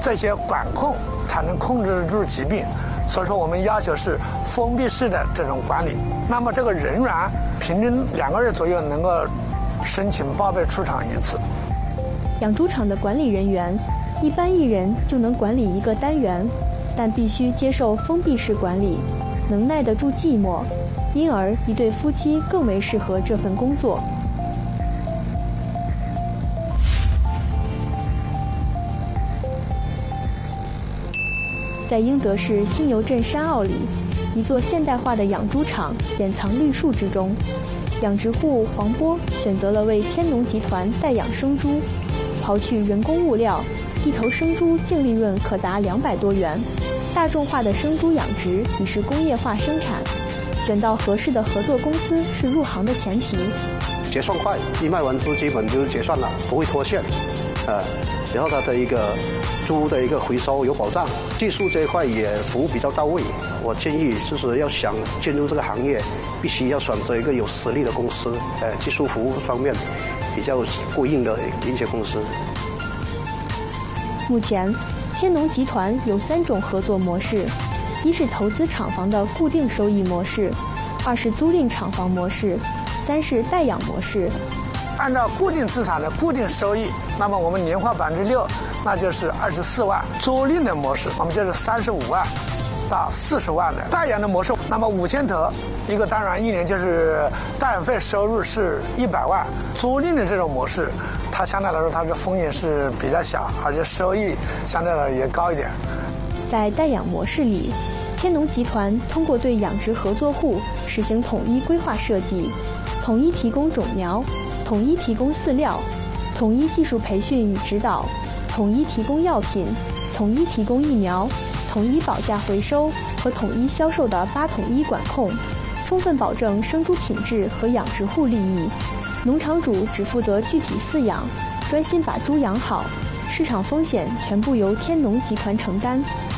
这些管控才能控制住疾病。所以说我们要求是封闭式的这种管理。那么这个人员平均2个月左右能够申请报备出厂一次。 养猪场的管理人员一般1人就能管理1个单元，但必须接受封闭式管理，能耐得住寂寞，因而一对夫妻更为适合这份工作。在英德市新牛镇山坳里，一座现代化的养猪场掩藏绿树之中。养殖户黄波选择了为天农集团代养生猪，刨去人工物料，1头生猪净利润可达200多元。大众化的生猪养殖已是工业化生产，选到合适的合作公司是入行的前提。 结算快，一卖完猪基本就结算了，不会脱线。然后它的一个猪的一个回收有保障，技术这一块也服务比较到位。我建议就是要想进入这个行业，必须要选择一个有实力的公司，技术服务方面比较过硬的一些公司。 目前，天农集团有3种合作模式：一是投资厂房的固定收益模式，2是租赁厂房模式，3是代养模式。 按照固定资产的固定收益，那么我们年化6%，那就是24万。租赁的模式，我们就是35万到40万的。代养的模式，那么5000头一个单元，1年就是代养费收入是100万。租赁的这种模式，它相对来说它的风险是比较小，而且收益相对来说也高一点。 在代养模式里，天农集团通过对养殖合作户实行统一规划设计，统一提供种苗，统一提供饲料，统一技术培训与指导，统一提供药品，统一提供疫苗，统一保价回收和统一销售的8统一管控，充分保证生猪品质和养殖户利益。农场主只负责具体饲养，专心把猪养好，市场风险全部由天农集团承担。